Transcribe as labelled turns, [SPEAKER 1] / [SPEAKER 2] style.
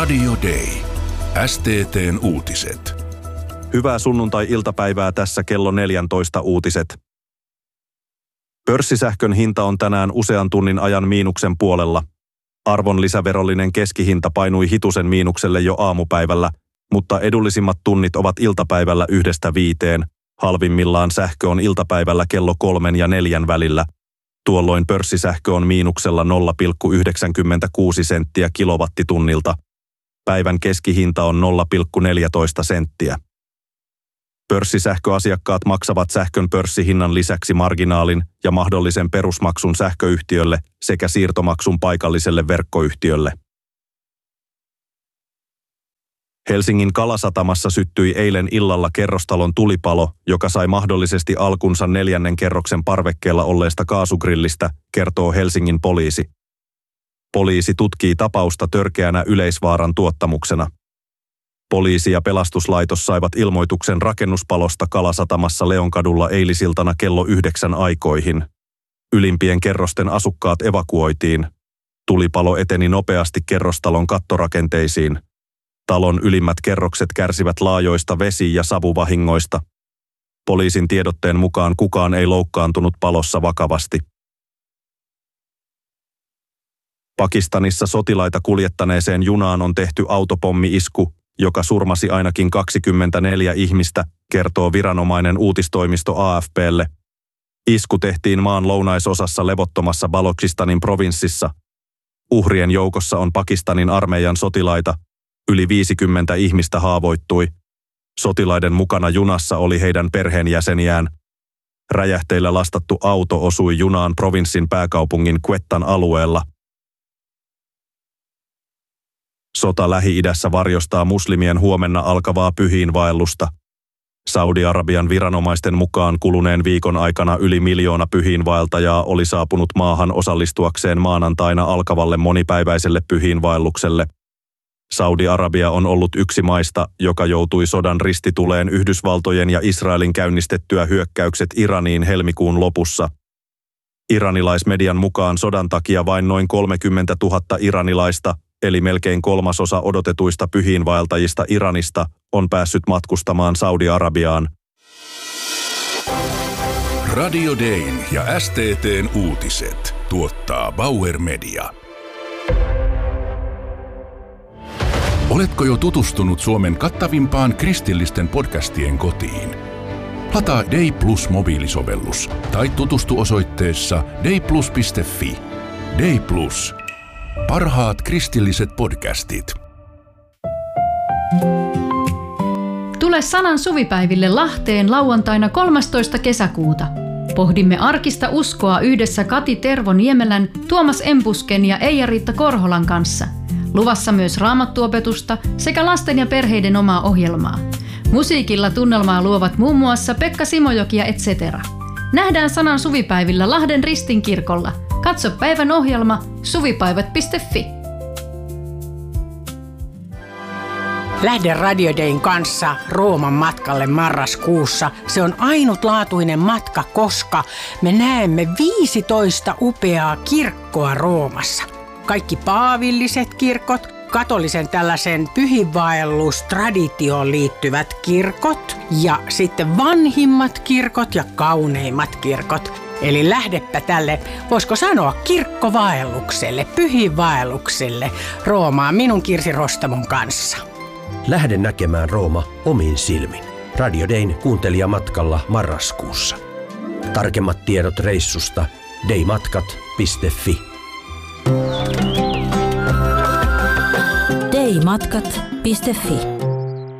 [SPEAKER 1] Radio Day. STT:n uutiset.
[SPEAKER 2] Hyvää sunnuntai-iltapäivää, tässä kello 14 uutiset. Pörssisähkön hinta on tänään usean tunnin ajan miinuksen puolella. Arvonlisäverollinen keskihinta painui hitusen miinukselle jo aamupäivällä, mutta edullisimmat tunnit ovat iltapäivällä 1–5. Halvimmillaan sähkö on iltapäivällä kello 3 ja 4 välillä. Tuolloin pörssisähkö on miinuksella 0,96 senttiä kilowattitunnilta. Päivän keskihinta on 0,14 senttiä. Pörssisähköasiakkaat maksavat sähkön pörssihinnan lisäksi marginaalin ja mahdollisen perusmaksun sähköyhtiölle sekä siirtomaksun paikalliselle verkkoyhtiölle. Helsingin Kalasatamassa syttyi eilen illalla kerrostalon tulipalo, joka sai mahdollisesti alkunsa 4. kerroksen parvekkeella olleesta kaasugrillistä, kertoo Helsingin poliisi. Poliisi tutkii tapausta törkeänä yleisvaaran tuottamuksena. Poliisi ja pelastuslaitos saivat ilmoituksen rakennuspalosta Kalasatamassa Leonkadulla eilisiltana kello 9 aikoihin. Ylimpien kerrosten asukkaat evakuoitiin. Tulipalo eteni nopeasti kerrostalon kattorakenteisiin. Talon ylimmät kerrokset kärsivät laajoista vesi- ja savuvahingoista. Poliisin tiedotteen mukaan kukaan ei loukkaantunut palossa vakavasti. Pakistanissa sotilaita kuljettaneeseen junaan on tehty autopommi-isku, joka surmasi ainakin 24 ihmistä, kertoo viranomainen uutistoimisto AFP:lle. Isku tehtiin maan lounaisosassa levottomassa Balochistanin provinssissa. Uhrien joukossa on Pakistanin armeijan sotilaita. Yli 50 ihmistä haavoittui. Sotilaiden mukana junassa oli heidän perheenjäseniään. Räjähteillä lastattu auto osui junaan provinssin pääkaupungin Quettan alueella. Sota Lähi-idässä varjostaa muslimien huomenna alkavaa pyhiinvaellusta. Saudi-Arabian viranomaisten mukaan kuluneen viikon aikana yli 1 miljoona pyhiinvaeltajaa oli saapunut maahan osallistuakseen maanantaina alkavalle monipäiväiselle pyhiinvaellukselle. Saudi-Arabia on ollut yksi maista, joka joutui sodan ristituleen Yhdysvaltojen ja Israelin käynnistettyä hyökkäykset Iraniin helmikuun lopussa. Iranilaismedian mukaan sodan takia vain noin 30 000 iranilaista, eli melkein 1/3 odotetuista pyhiinvaeltajista Iranista, on päässyt matkustamaan Saudi-Arabiaan.
[SPEAKER 1] Radio Dayn ja STT:n uutiset tuottaa Bauer Media. Oletko jo tutustunut Suomen kattavimpaan kristillisten podcastien kotiin? Lataa Day Plus -mobiilisovellus tai tutustu osoitteessa dayplus.fi. Day Plus. Parhaat kristilliset podcastit.
[SPEAKER 3] Tule Sanan suvipäiville Lahteen lauantaina 13. kesäkuuta. Pohdimme arkista uskoa yhdessä Kati Tervo-Niemelän, Tuomas Empusken ja Eija-Riitta Korholan kanssa. Luvassa myös raamattuopetusta sekä lasten ja perheiden omaa ohjelmaa. Musiikilla tunnelmaa luovat muun muassa Pekka Simojoki ja etc. Nähdään Sanan suvipäivillä Lahden Ristinkirkolla. Katso päivän ohjelma suvipäivät.fi.
[SPEAKER 4] Lähde Radio Dayn kanssa Rooman matkalle marraskuussa. Se on ainutlaatuinen matka, koska me näemme 15 upeaa kirkkoa Roomassa. Kaikki paavilliset kirkot, katolisen tällaisen pyhiinvaellustraditioon liittyvät kirkot ja sitten vanhimmat kirkot ja kauneimmat kirkot. Eli lähdepä tälle, voisiko sanoa, kirkkovaellukselle, pyhiinvaellukselle Roomaan minun Kirsi Rostamon kanssa.
[SPEAKER 5] Lähde näkemään Rooma omin silmin. Radio Dayn kuuntelijamatkalla marraskuussa. Tarkemmat tiedot reissusta daymatkat.fi.
[SPEAKER 6] daymatkat.fi